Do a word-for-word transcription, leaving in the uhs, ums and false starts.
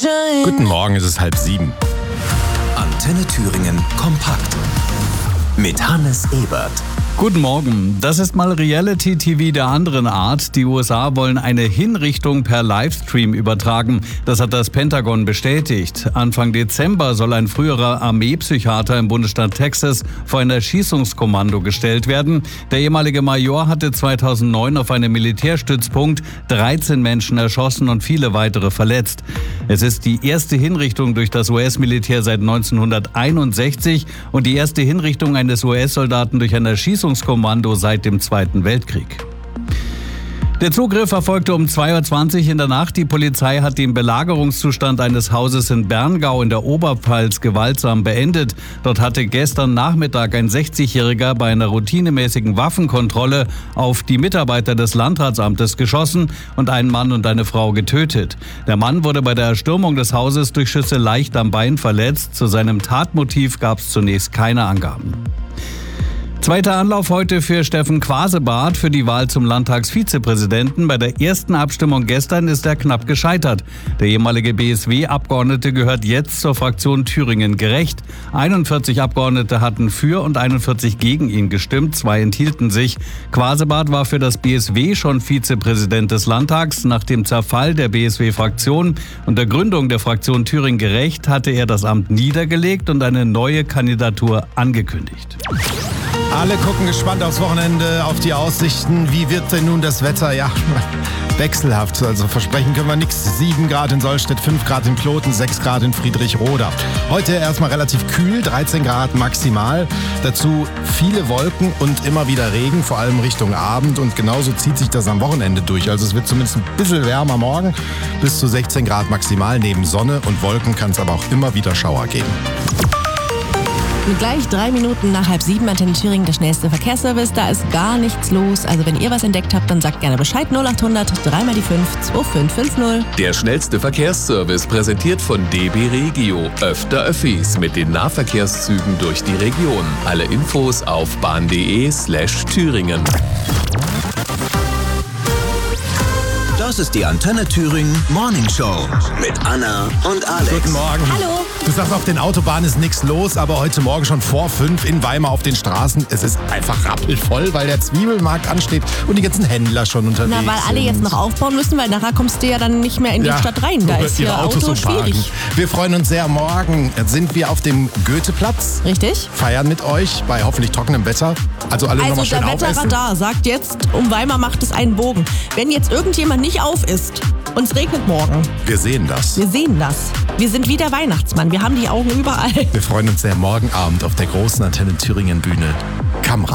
Guten Morgen, es ist halb sieben. Antenne Thüringen kompakt mit Hannes Ebert. Guten Morgen. Das ist mal Reality-T V der anderen Art. Die U S A wollen eine Hinrichtung per Livestream übertragen. Das hat das Pentagon bestätigt. Anfang Dezember soll ein früherer Armeepsychiater im Bundesstaat Texas vor ein Erschießungskommando gestellt werden. Der ehemalige Major hatte zweitausendneun auf einem Militärstützpunkt dreizehn Menschen erschossen und viele weitere verletzt. Es ist die erste Hinrichtung durch das U S-Militär seit neunzehnhunderteinundsechzig und die erste Hinrichtung eines U S-Soldaten durch ein Erschießungskommando seit dem Zweiten Weltkrieg. Der Zugriff erfolgte um zwei Uhr zwanzig in der Nacht. Die Polizei hat den Belagerungszustand eines Hauses in Berngau in der Oberpfalz gewaltsam beendet. Dort hatte gestern Nachmittag ein sechzigjähriger bei einer routinemäßigen Waffenkontrolle auf die Mitarbeiter des Landratsamtes geschossen und einen Mann und eine Frau getötet. Der Mann wurde bei der Erstürmung des Hauses durch Schüsse leicht am Bein verletzt. Zu seinem Tatmotiv gab es zunächst keine Angaben. Zweiter Anlauf heute für Steffen Quasebart für die Wahl zum Landtagsvizepräsidenten. Bei der ersten Abstimmung gestern ist er knapp gescheitert. Der ehemalige B S W-Abgeordnete gehört jetzt zur Fraktion Thüringen Gerecht. einundvierzig Abgeordnete hatten für und einundvierzig gegen ihn gestimmt, zwei enthielten sich. Quasebart war für das B S W schon Vizepräsident des Landtags. Nach dem Zerfall der B S W-Fraktion und der Gründung der Fraktion Thüringen Gerecht hatte er das Amt niedergelegt und eine neue Kandidatur angekündigt. Alle gucken gespannt aufs Wochenende, auf die Aussichten. Wie wird denn nun das Wetter? Ja, wechselhaft. Also versprechen können wir nichts. sieben Grad in Solstedt, fünf Grad in Kloten, sechs Grad in Friedrichroda. Heute erstmal relativ kühl, dreizehn Grad maximal. Dazu viele Wolken und immer wieder Regen, vor allem Richtung Abend. Und genauso zieht sich das am Wochenende durch. Also es wird zumindest ein bisschen wärmer morgen, bis zu sechzehn Grad maximal. Neben Sonne und Wolken kann es aber auch immer wieder Schauer geben. Mit gleich drei Minuten nach halb sieben Antenne Thüringen, der schnellste Verkehrsservice. Da ist gar nichts los. Also wenn ihr was entdeckt habt, dann sagt gerne Bescheid. null acht hundert, drei mal die fünf, zwei fünf fünf null. Der schnellste Verkehrsservice präsentiert von D B Regio. Öfter Öffis mit den Nahverkehrszügen durch die Region. Alle Infos auf bahn.de slash Thüringen. Das ist die Antenne Thüringen Morning Show mit Anna und Alex. Guten Morgen. Hallo. Du sagst, auf den Autobahnen ist nichts los, aber heute Morgen schon vor fünf in Weimar auf den Straßen. Es ist einfach rappelvoll, weil der Zwiebelmarkt ansteht und die ganzen Händler schon unterwegs sind. Na, weil alle jetzt noch aufbauen müssen, weil nachher kommst du ja dann nicht mehr in die Ja, Stadt rein. Da ist ihre ja Autos Auto so parken. schwierig. Wir freuen uns sehr. Morgen sind wir auf dem Goetheplatz. Richtig? Feiern mit euch bei hoffentlich trockenem Wetter. Also alle Also nochmal schön der aufessen. Wetterradar sagt jetzt, um Weimar macht es einen Bogen. Wenn jetzt irgendjemand nicht auf ist und es regnet morgen, Wir sehen das. wir sehen das. Wir sind wie der Weihnachtsmann. Wir haben die Augen überall. Wir freuen uns sehr. Morgen Abend auf der großen Antenne Thüringen Bühne. Kamera.